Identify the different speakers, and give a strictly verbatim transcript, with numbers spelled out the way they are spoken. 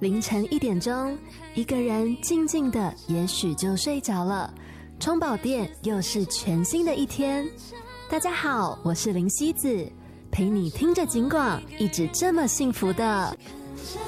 Speaker 1: 凌晨一点钟，一个人静静的也许就睡着了，充饱电又是全新的一天。大家好，我是林希子，陪你听着警广，一直这么幸福的。